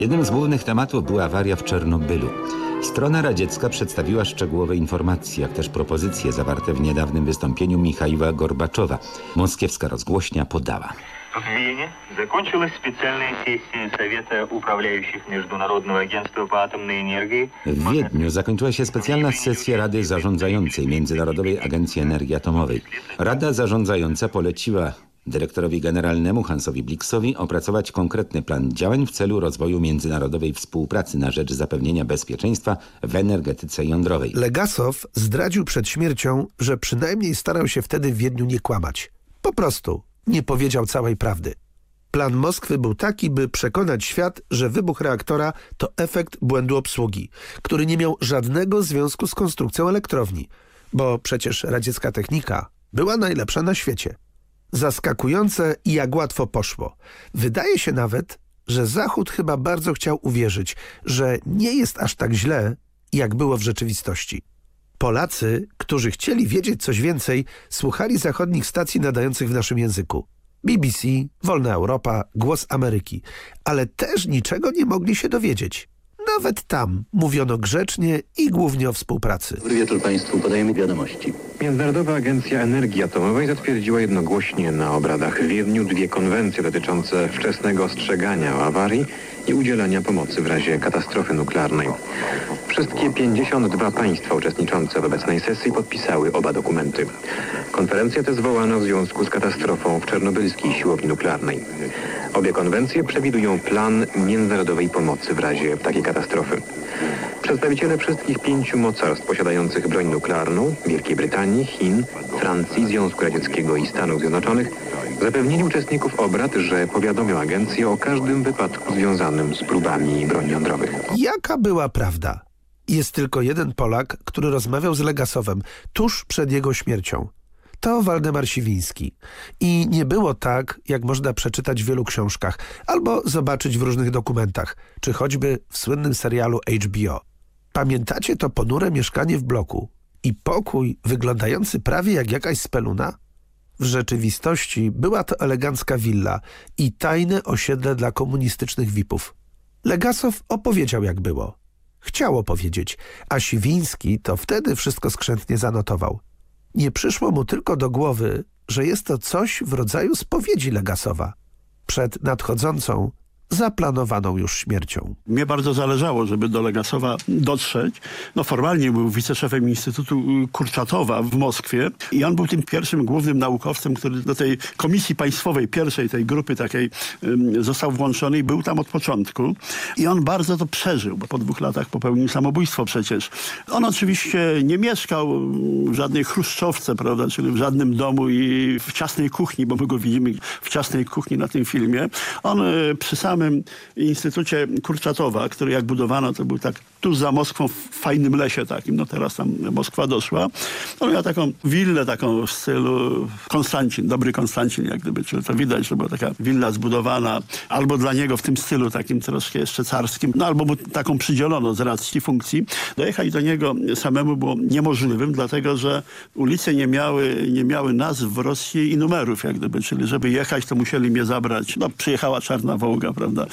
Jednym z głównych tematów była awaria w Czernobylu. Strona radziecka przedstawiła szczegółowe informacje, jak też propozycje zawarte w niedawnym wystąpieniu Michaiła Gorbaczowa. Moskiewska rozgłośnia podała. В Вене закончилась специальная сессия Совета управляющих Международного агентства по атомной энергии. W Wiedniu zakończyła się specjalna sesja Rady Zarządzającej Międzynarodowej Agencji Energii Atomowej. Rada Zarządzająca poleciła dyrektorowi generalnemu Hansowi Blixa opracować konkretny plan działań w celu rozwoju międzynarodowej współpracy na rzecz zapewnienia bezpieczeństwa w energetyce jądrowej. Legasow zdradził przed śmiercią, że przynajmniej starał się wtedy w Wiedniu nie kłamać. Po prostu nie powiedział całej prawdy. Plan Moskwy był taki, by przekonać świat, że wybuch reaktora to efekt błędu obsługi, który nie miał żadnego związku z konstrukcją elektrowni, bo przecież radziecka technika była najlepsza na świecie. Zaskakujące i jak łatwo poszło. Wydaje się nawet, że Zachód chyba bardzo chciał uwierzyć, że nie jest aż tak źle, jak było w rzeczywistości. Polacy, którzy chcieli wiedzieć coś więcej, słuchali zachodnich stacji nadających w naszym języku. BBC, Wolna Europa, Głos Ameryki. Ale też niczego nie mogli się dowiedzieć. Nawet tam mówiono grzecznie i głównie o współpracy. Dobry wieczór Państwu, podajemy wiadomości. Międzynarodowa Agencja Energii Atomowej zatwierdziła jednogłośnie na obradach w Wiedniu 2 konwencje dotyczące wczesnego ostrzegania o awarii i udzielania pomocy w razie katastrofy nuklearnej. Wszystkie 52 państwa uczestniczące w obecnej sesji podpisały oba dokumenty. Konferencję tę zwołano w związku z katastrofą w czarnobylskiej siłowni nuklearnej. Obie konwencje przewidują plan międzynarodowej pomocy w razie takiej katastrofy. Przedstawiciele wszystkich 5 mocarstw posiadających broń nuklearną, Wielkiej Brytanii, Chin, Francji, Związku Radzieckiego i Stanów Zjednoczonych, zapewnili uczestników obrad, że powiadomią agencję o każdym wypadku związanym z próbami broni jądrowych. Jaka była prawda? Jest tylko jeden Polak, który rozmawiał z Legasowem tuż przed jego śmiercią. To Waldemar Siwiński. I nie było tak, jak można przeczytać w wielu książkach albo zobaczyć w różnych dokumentach, czy choćby w słynnym serialu HBO. Pamiętacie to ponure mieszkanie w bloku i pokój wyglądający prawie jak jakaś speluna? W rzeczywistości była to elegancka willa i tajne osiedle dla komunistycznych VIP-ów. Legasow opowiedział, jak było. Chciał opowiedzieć, a Siwiński to wtedy wszystko skrzętnie zanotował. Nie przyszło mu tylko do głowy, że jest to coś w rodzaju spowiedzi Legasowa przed nadchodzącą, zaplanowaną już śmiercią. Mnie bardzo zależało, żeby do Legasowa dotrzeć. No formalnie był wiceszefem Instytutu Kurczatowa w Moskwie i on był tym pierwszym głównym naukowcem, który do tej komisji państwowej, pierwszej tej grupy takiej został włączony i był tam od początku. I on bardzo to przeżył, bo po 2 latach popełnił samobójstwo przecież. On oczywiście nie mieszkał w żadnej chruszczowce, prawda, czyli w żadnym domu i w ciasnej kuchni, bo my go widzimy w ciasnej kuchni na tym filmie. On przy samym Instytucie Kurczatowa, który jak budowano, to był tak tuż za Moskwą w fajnym lesie takim. No teraz tam Moskwa doszła. On miał taką willę, taką w stylu Konstancin, dobry Konstancin jak gdyby. Czyli to widać, że była taka willa zbudowana albo dla niego w tym stylu takim troszkę jeszcze carskim, no albo mu taką przydzielono z racji funkcji. Dojechać do niego samemu było niemożliwym, dlatego że ulice nie miały nazw w Rosji i numerów jak gdyby. Czyli żeby jechać, to musieli mnie zabrać. No przyjechała Czarna Wołga, prawda,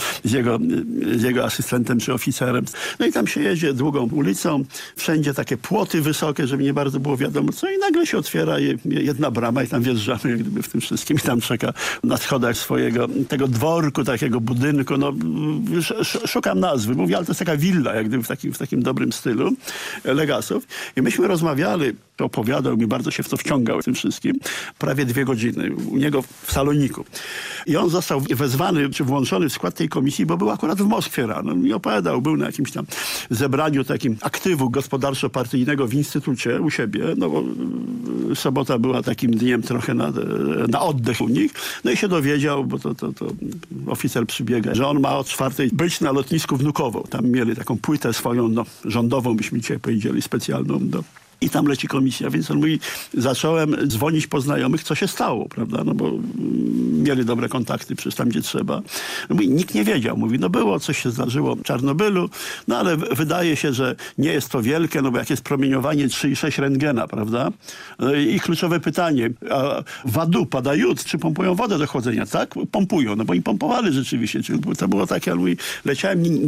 z jego asystentem czy oficerem. No i tam się jedzie długą ulicą, wszędzie takie płoty wysokie, żeby nie bardzo było wiadomo co i nagle się otwiera jedna brama i tam wjeżdżamy jak gdyby w tym wszystkim i tam czeka na schodach tego dworku, takiego budynku, no szukam nazwy, mówię, ale to jest taka willa jak gdyby w takim dobrym stylu, Legasow. I myśmy rozmawiali, opowiadał mi, bardzo się w to wciągał w tym wszystkim, prawie 2 godziny u niego w saloniku. I on został wezwany, czy włączony w skład tej komisji, bo był akurat w Moskwie rano i opowiadał, był na jakimś tam zebraniu takim aktywu gospodarczo-partyjnego w instytucie u siebie, no bo sobota była takim dniem trochę na oddech u nich, no i się dowiedział, bo to oficer przybiega, że on ma o 4:00 być na lotnisku Wnukowo. Tam mieli taką płytę swoją, no rządową, byśmy dzisiaj powiedzieli, specjalną i tam leci komisja. Więc on mówi, zacząłem dzwonić po znajomych, co się stało, prawda? No bo mieli dobre kontakty przecież tam, gdzie trzeba. No mówi, nikt nie wiedział. Mówi, no było, coś się zdarzyło w Czarnobylu, no ale wydaje się, że nie jest to wielkie, no bo jak jest promieniowanie 3,6 rentgena, prawda? No i kluczowe pytanie, a wadu pada jód, czy pompują wodę do chłodzenia? Tak? Pompują, no bo im pompowali rzeczywiście. Czyli to było takie, ale mówi, leciałem,